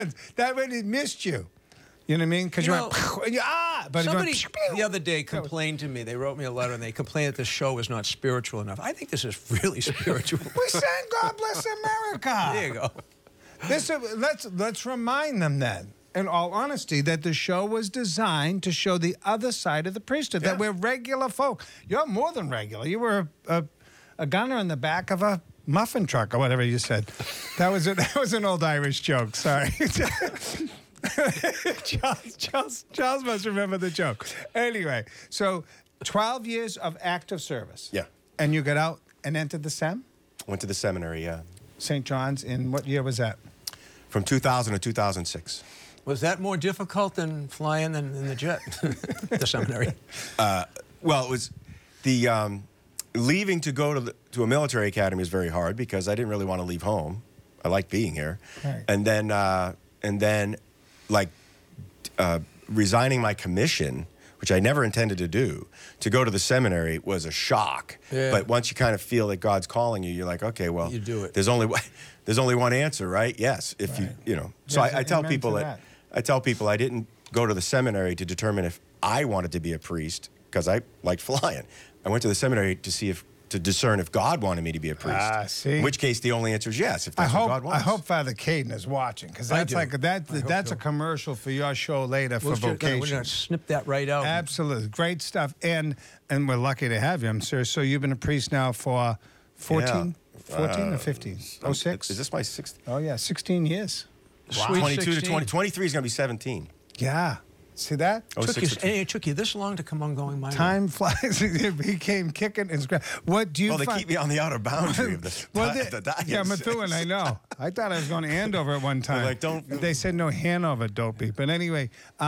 That really missed you. You know what I mean? Because you went, and you, but Somebody it went, the other day complained to me. They wrote me a letter and they complained that the show was not spiritual enough. I think this is really spiritual. we sang God Bless America. There you go. Let's remind them then, in all honesty, that the show was designed to show the other side of the priesthood, that we're regular folk. You're more than regular. You were a gunner in the back of a muffin truck or whatever you said. That was an old Irish joke. Sorry. Charles must remember the joke. Anyway, so 12 years of active service. Yeah. And you got out and entered the SEM? Went to the seminary, yeah. St. John's, in what year was that? From 2000 to 2006. Was that more difficult than flying in the jet, the seminary? Well, it was the leaving to go to a military academy is very hard because I didn't really want to leave home. I liked being here. Right. And then resigning my commission, which I never intended to do, to go to the seminary was a shock. Yeah. But once you kind of feel that God's calling you, you're like, okay, well, You do it. There's only one answer, right? Yes, if you know. So Yes, I tell amen people to that I tell people I didn't go to the seminary to determine if I wanted to be a priest because I liked flying. I went to the seminary to discern if God wanted me to be a priest. See? In which case, the only answer is yes, if that's what God wants. I hope Father Caden is watching, because that's that's a commercial for your show later for vocation. We're going to snip that right out. Absolutely. Great stuff. And we're lucky to have you, I'm serious. So you've been a priest now for 14 or 15? 06? Is this my 6th? Oh, yeah, 16 years. Wow. 22 to 16. 20. 23 is going to be 17. Yeah. See that? It took you this long to come on Going My Way. Time flies. He came kicking and scratching. What do you Well, they find? keep me on the outer boundary of the diocese. Yeah, Methuen, I know. I thought I was going to Andover at one time. Like, don't. They said no Hanover, dopey. But anyway,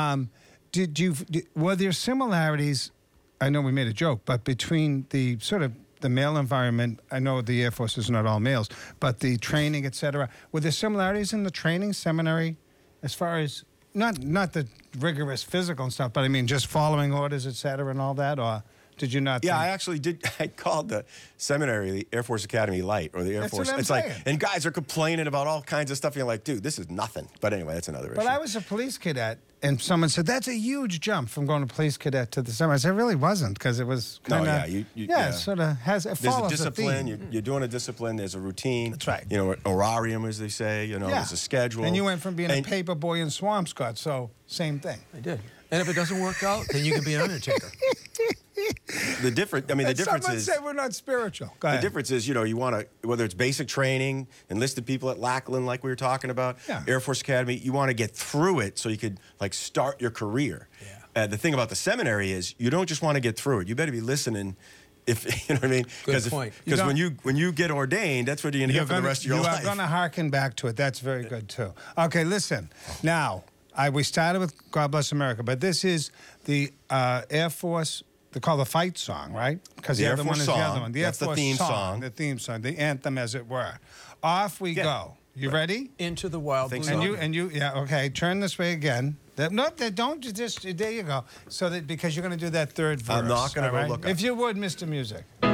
were there similarities? I know we made a joke, but between the sort of the male environment, I know the Air Force is not all males, but the training, et cetera, were there similarities in the training seminary as far as not the rigorous physical and stuff, but I mean just following orders, et cetera, and all that, or did you not? Yeah, I actually did. I called the seminary the Air Force Academy Light, or the Air Force. What I'm it's saying. like, and guys are complaining about all kinds of stuff. And you're like, dude, this is nothing. But anyway, that's another issue. But I was a police cadet, and someone said, that's a huge jump from going to police cadet to the seminary. I said, it really wasn't, because it was kind of... yeah. It sort of has... It There's a follows discipline. theme. You're doing a discipline. There's a routine. That's right. You know, an horarium, as they say. You know, there's a schedule. And you went from being a paper boy in Swampscott, so same thing. I did. And if it doesn't work out, then you can be an undertaker. The difference Someone is... said we're not spiritual. Go ahead. The difference is, you know, you want to, whether it's basic training, enlisted people at Lackland, like we were talking about, Air Force Academy, you want to get through it so you could, like, start your career. Yeah. The thing about the seminary is you don't just want to get through it. You better be listening. If you know what I mean, Good point. Because when you get ordained, that's what you're going to get for the rest of your life. You are going to hearken back to it. That's very good too. Okay, listen. Now, we started with God Bless America, but this is the Air Force. They call the fight song, right? Because the other one is the other one. The Air Force theme song. The theme song, the anthem, as it were. Off we go. You ready? Into the Wild Blue. And you, yeah, okay. Turn this way again. Don't just. There you go. So that because you're going to do that third verse. I'm not going to go look up. If you would, Mr. Music.